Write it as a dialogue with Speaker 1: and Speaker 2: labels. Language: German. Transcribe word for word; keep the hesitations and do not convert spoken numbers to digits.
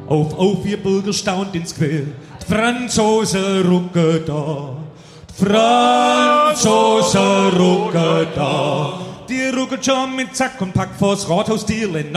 Speaker 1: Auf, auf, ihr Bürger staunt ins Quer. Die Franzosen rucken da. Die Franzosen rucken da. Die rucken schon mit Zack und Pack vors Rathaus Dierlen.